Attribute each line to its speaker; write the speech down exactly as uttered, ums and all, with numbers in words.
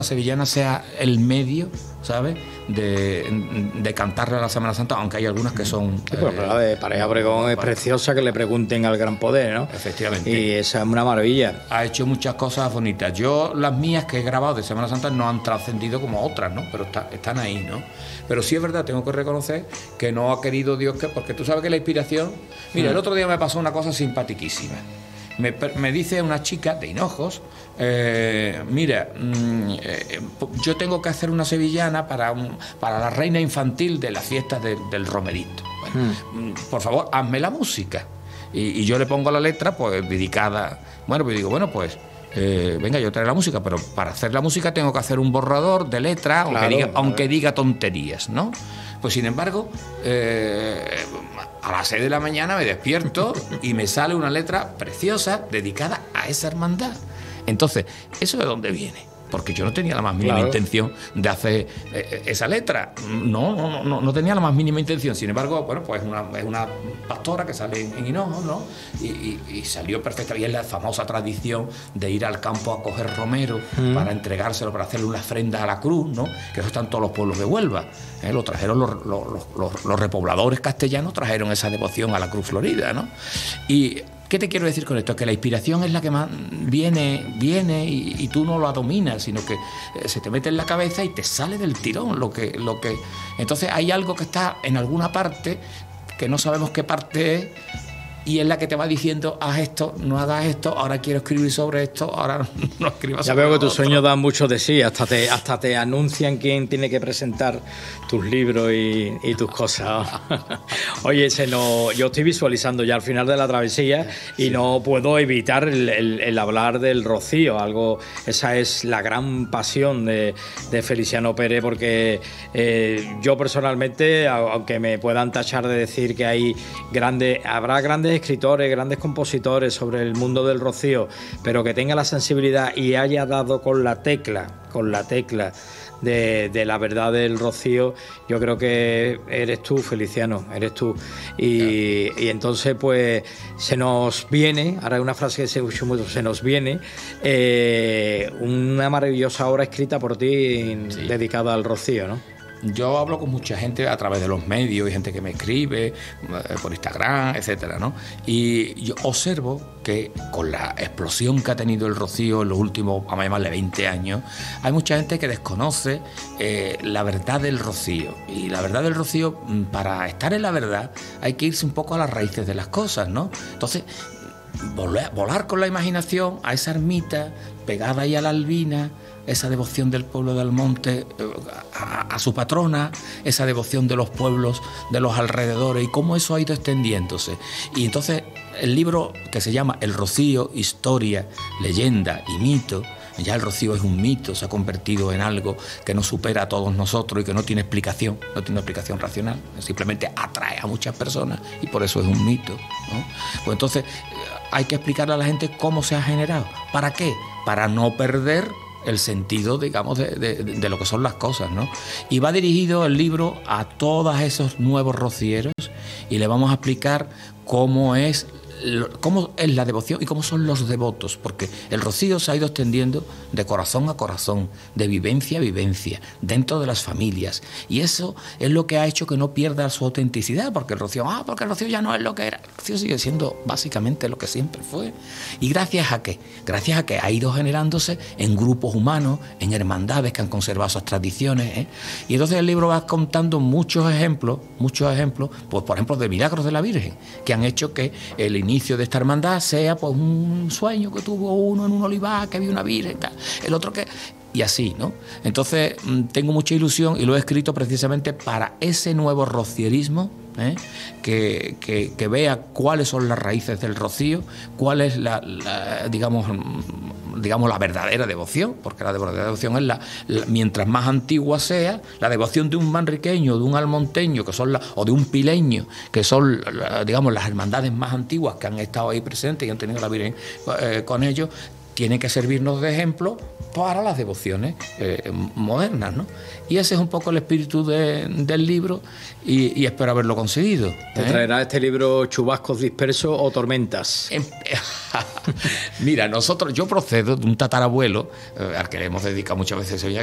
Speaker 1: sevillana sea el medio, ¿sabes?, de, de cantarle a la Semana Santa, aunque hay algunas que son...
Speaker 2: Sí, pues, eh, la de Pareja Obregón es preciosa, que le pregunten al Gran Poder, ¿no?
Speaker 1: Efectivamente.
Speaker 2: Y esa es una maravilla.
Speaker 1: Ha hecho muchas cosas bonitas. Yo, las mías que he grabado de Semana Santa no han trascendido como otras, ¿no? Pero está, están ahí, ¿no? Pero sí es verdad, tengo que reconocer que no ha querido Dios que... Porque tú sabes que la inspiración... Mira, mm. el otro día me pasó una cosa simpaticísima. Me, me dice una chica de Hinojos, eh, mira, mmm, eh, yo tengo que hacer una sevillana para, un, para la reina infantil de las fiestas de, del Romerito. Bueno, mm. por favor, hazme la música. Y, y yo le pongo la letra, pues, dedicada. Bueno, pues digo, bueno, pues, eh, venga, yo traeré la música, pero para hacer la música tengo que hacer un borrador de letra, claro, aunque, diga, aunque diga tonterías, ¿no? Pues, sin embargo, eh, a las seis de la mañana me despierto y me sale una letra preciosa dedicada a esa hermandad. Entonces, ¿eso de dónde viene? Porque yo no tenía la más mínima claro. intención de hacer eh, esa letra. No, no, no, no tenía la más mínima intención. Sin embargo, bueno, pues una, es una pastora que sale en, en Hinojos, ¿no? Y, y, y salió perfecta. Y es la famosa tradición de ir al campo a coger romero mm. para entregárselo, para hacerle una ofrenda a la cruz, ¿no? Que eso están todos los pueblos de Huelva. ¿eh? Lo trajeron los, los, los, los repobladores castellanos, trajeron esa devoción a la cruz florida, ¿no? Y... ¿qué te quiero decir con esto? Que la inspiración es la que más viene, viene y, y tú no la dominas, sino que se te mete en la cabeza y te sale del tirón lo que, lo que... Entonces hay algo que está en alguna parte que no sabemos qué parte es y es la que te va diciendo, haz esto, no hagas esto, ahora quiero escribir sobre esto, ahora no escribas sobre
Speaker 2: Ya veo que tus
Speaker 1: otro.
Speaker 2: sueños dan mucho de sí, hasta te, hasta te anuncian quién tiene que presentar tus libros y, y tus cosas. Oye, se nos, yo estoy visualizando ya al final de la travesía y sí. no puedo evitar el, el, el hablar del Rocío, algo, esa es la gran pasión de, de Feliciano Pérez, porque eh, yo personalmente, aunque me puedan tachar de decir que hay grandes, habrá grandes escritores, grandes compositores sobre el mundo del Rocío, pero que tenga la sensibilidad y haya dado con la tecla, con la tecla de, de la verdad del Rocío, yo creo que eres tú, Feliciano, eres tú. Y, claro. y entonces, pues, se nos viene, ahora hay una frase que se usa mucho, se nos viene, eh, una maravillosa obra escrita por ti sí. dedicada al Rocío, ¿no?
Speaker 1: Yo hablo con mucha gente a través de los medios y gente que me escribe eh, por Instagram, etcétera, ¿no? Y yo observo que con la explosión que ha tenido el Rocío en los últimos, vamos a llamarle veinte años, hay mucha gente que desconoce eh, la verdad del Rocío. Y la verdad del Rocío, para estar en la verdad, hay que irse un poco a las raíces de las cosas, ¿no? Entonces, volar, volar con la imaginación a esa ermita pegada ahí a la Albina, esa devoción del pueblo de Almonte a, a su patrona, esa devoción de los pueblos de los alrededores y cómo eso ha ido extendiéndose. Y entonces el libro que se llama El Rocío, Historia, Leyenda y Mito, ya el Rocío es un mito, se ha convertido en algo que nos supera a todos nosotros y que no tiene explicación, no tiene explicación racional, simplemente atrae a muchas personas y por eso es un mito, ¿no? Pues entonces hay que explicarle a la gente cómo se ha generado. ¿Para qué? Para no perder el sentido, digamos, de, de, de lo que son las cosas, ¿no? Y va dirigido el libro a todos esos nuevos rocieros y le vamos a explicar cómo es cómo es la devoción y cómo son los devotos, porque el Rocío se ha ido extendiendo de corazón a corazón, de vivencia a vivencia, dentro de las familias, y eso es lo que ha hecho que no pierda su autenticidad, porque el Rocío, ah, porque el Rocío ya no es lo que era, el Rocío sigue siendo básicamente lo que siempre fue. ¿Y gracias a qué? Gracias a que ha ido generándose en grupos humanos, en hermandades que han conservado esas tradiciones, ¿eh? Y entonces el libro va contando muchos ejemplos, muchos ejemplos, pues por ejemplo de milagros de la Virgen, que han hecho que el inicio de esta hermandad sea pues un sueño que tuvo uno en un olivar, que había una virgen, tal, el otro que... y así, ¿no? Entonces tengo mucha ilusión y lo he escrito precisamente para ese nuevo rocierismo, ¿eh? que, que, que vea cuáles son las raíces del Rocío, cuál es la, la digamos, digamos la verdadera devoción, porque la verdadera devoción es la, la mientras más antigua sea, la devoción de un manriqueño, de un almonteño, que son la, o de un pileño, que son, la, digamos, las hermandades más antiguas que han estado ahí presentes y han tenido la Virgen eh, con ellos, tiene que servirnos de ejemplo para las devociones eh, modernas, ¿no? Y ese es un poco el espíritu de, del libro y, y espero haberlo conseguido. ¿eh?
Speaker 2: ¿Te traerá este libro chubascos dispersos o tormentas?
Speaker 1: Mira, nosotros, yo procedo de un tatarabuelo, eh, al que le hemos dedicado muchas veces, oye,